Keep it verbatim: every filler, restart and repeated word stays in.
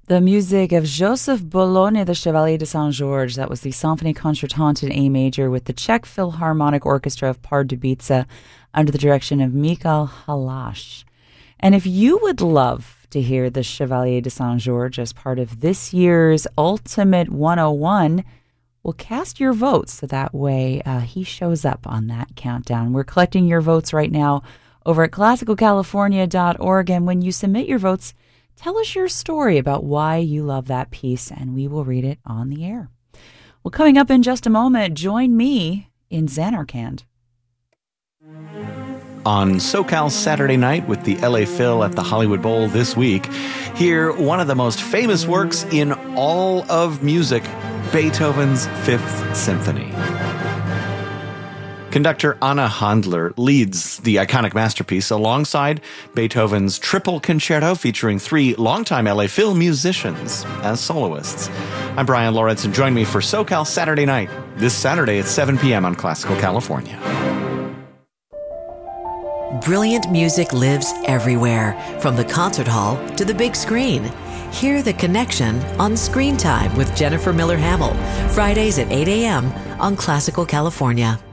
The music of Joseph Bologna, the Chevalier de Saint-Georges. That was the Symphonie Concertante in A major with the Czech Philharmonic Orchestra of Pardubice under the direction of Michal Halash. And if you would love to hear the Chevalier de Saint-Georges as part of this year's Ultimate one oh one, well, cast your votes so that way uh, he shows up on that countdown. We're collecting your votes right now over at classical california dot org, and when you submit your votes, tell us your story about why you love that piece, and we will read it on the air. Well, coming up in just a moment, join me in Xanarkand. On SoCal Saturday Night with the L A Phil at the Hollywood Bowl this week, hear one of the most famous works in all of music, Beethoven's Fifth Symphony. Conductor Anna Handler leads the iconic masterpiece alongside Beethoven's Triple Concerto, featuring three longtime L A Phil musicians as soloists. I'm Brian Lawrence, and join me for SoCal Saturday Night this Saturday at seven p.m. on Classical California. Brilliant music lives everywhere, from the concert hall to the big screen. Hear The Connection on Screen Time with Jennifer Miller Hamill, Fridays at eight a.m. on Classical California.